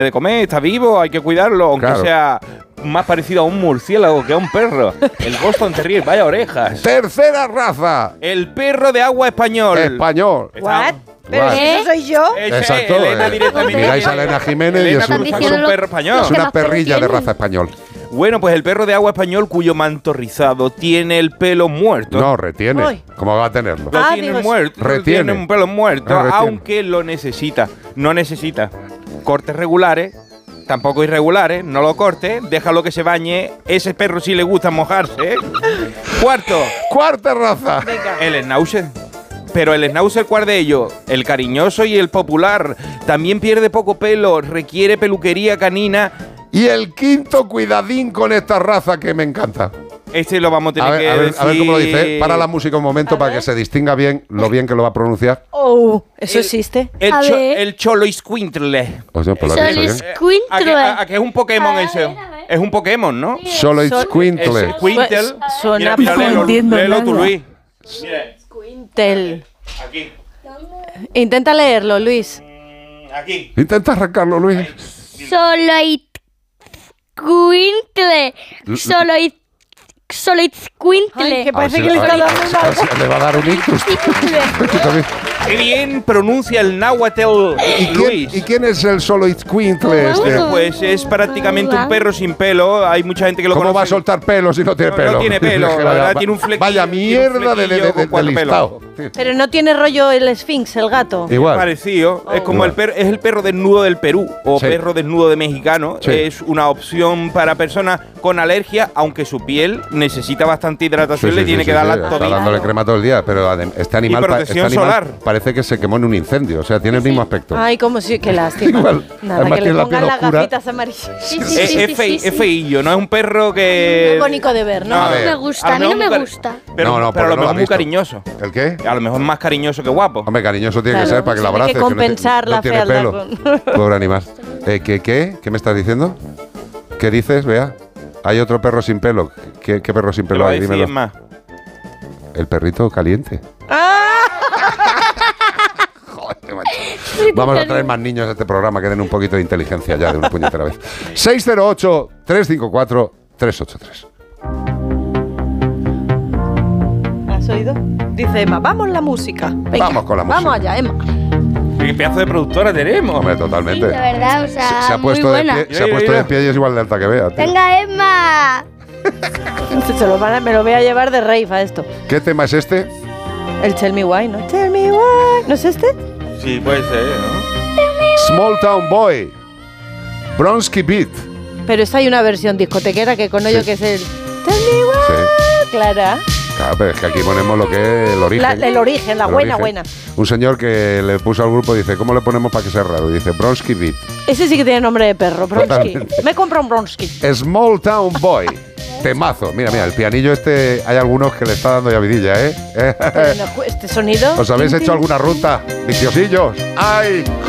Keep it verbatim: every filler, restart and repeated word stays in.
de comer, está vivo, hay que cuidarlo, aunque claro. sea más parecido a un murciélago que a un perro. El Boston Terrier, vaya orejas. Tercera raza. El perro de agua español. Español. ¿What? ¿Pero ¿Eh? eso soy yo? Exacto. Elena, eh, directamente. Miráis a Elena Jiménez Elena, y es un, es un perro español. es una perrilla de raza español. Bueno, pues el perro de agua español cuyo manto rizado tiene el pelo muerto. No, retiene. Uy. ¿Cómo va a tenerlo? Lo Ah, tiene digo, muerto. retiene. Tiene un pelo muerto, Ah, retiene. aunque lo necesita. No necesita cortes regulares, tampoco irregulares. No lo corte, déjalo que se bañe. Ese perro sí le gusta mojarse. Cuarto. Cuarta raza. Venga. El Schnauzer. Pero el Schnauzer, ¿cuál de ellos? El cariñoso y el popular. También pierde poco pelo, requiere peluquería canina. Y el quinto, cuidadín con esta raza que me encanta. Este lo vamos a tener A ver, que a ver, decir. a ver cómo lo dice. Para la música un momento A para ver. que se distinga bien lo bien que lo va a pronunciar. Oh, ¿eso El- existe? El, A cho ver. el Choloiscuintle. O sea, pues lo ha dicho bien. Choloiscuintle. ¿A, a, a que es un Pokémon A ver, ese? a ver, a ver. Es un Pokémon, ¿no? Solo it's Sol- Quintle. Es Quintel. Su- suena Mira, mira, poco. léelo, No entiendo léelo tú, nada. Luis. Mira, Quintel. aquí. Intenta leerlo, Luis. Mm, Aquí. Intenta arrancarlo, Luis. Soloiscuintle. Soloid. Soloiscuintle. Ay, que A ver parece si- que le a está ver- dando a ver si le va a dar un ictus. También. Qué bien pronuncia el náhuatl, ¿Y quién, Luis. ¿Y quién es el Solo it's Quintle este? Bueno, pues es prácticamente un perro sin pelo. Hay mucha gente que lo ¿Cómo conoce. va a soltar pelo si no tiene No, pelo? no tiene pelo, Es que la vaya- verdad, tiene un flequillo- Vaya tiene un mierda de, de, flequillo de, con de cuatro listado. Sí. Pero no tiene rollo el Sphinx, el gato. Igual. Parecido. Es como Igual. el perro, es el perro desnudo del Perú o Sí. perro desnudo de mexicano. Sí. Es una opción para personas con alergia, aunque su piel necesita bastante hidratación, Sí, le sí, tiene sí, que sí, dar sí, la está todita. dándole crema todo el día, pero adem- este animal, pa- este protección animal solar. parece que se quemó en un incendio, o sea, tiene el mismo aspecto. Ay, como si, qué lástima. Igual. Nada, Además que le tiene la pongan piel las oscura. gafitas amarillas. Sí, sí, Es, sí, es sí, fei- sí, es sí. feillo, no es un perro que. Es bonito de ver, ¿no? No, A No ver. me A gusta, lo a mí no mejor me muy cari- gusta. Pero, No, no, pero porque a lo no lo mejor has muy visto. cariñoso. ¿El qué? A lo mejor más cariñoso que guapo. Hombre, cariñoso tiene que Claro, ser para que la tiene abraces. que no tiene- compensar no la tiene fealdad pelo. con- Pobre animal. Eh, ¿qué, qué? ¿Qué me estás diciendo? ¿Qué dices, Bea? Hay otro perro sin pelo. ¿Qué, qué perro sin Te lo pelo voy a hay? decir, Dímelo. es más. El perrito caliente. Joder, macho. Vamos a traer más niños a este programa que den un poquito de inteligencia ya de una puñetera vez. seis cero ocho, tres cinco cuatro, tres ocho tres. ¿Has oído? Dice Emma, vamos la música. Venga, Vamos con la Vamos música. allá, Emma. ¿Qué pedazo de productora tenemos? Hombre, Sí, totalmente. de verdad, o sea, se, se ha muy puesto de buena. pie, se ha Mira, puesto mira. de pie y es igual de alta que Bea. tío. Venga, Emma. Se lo van a- me lo voy a llevar de rave a esto. ¿Qué tema es este? El Tell Me Why, ¿no? Tell Me Why. ¿No es este? Sí, puede ser, ¿no? Small Town Boy. Bronski Beat. Pero esta hay una versión discotequera que con ello Sí. que es el Tell Me Why. Sí. Clara. Claro, pero es que aquí ponemos lo que es el origen. La- el origen, la El buena, origen. buena. Un señor que le puso al grupo dice, ¿cómo le ponemos para que sea raro? Y dice, Bronski Beat. Ese sí que tiene nombre de perro, Bronsky. Totalmente. Me compro un Bronsky. Small Town Boy. Temazo. Mira, mira, el pianillo este, hay algunos que le está dando ya vidilla, ¿eh? Pero no, este sonido. ¿Os habéis hecho alguna ruta? Viciosillos. ¡Ay!